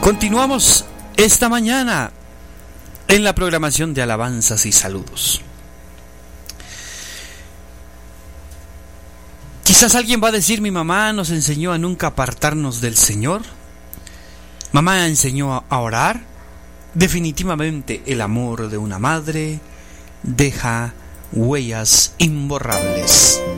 Continuamos esta mañana en la programación de alabanzas y saludos. Quizás alguien va a decir: mi mamá nos enseñó a nunca apartarnos del Señor. Mamá enseñó a orar. Definitivamente el amor de una madre deja huellas imborrables.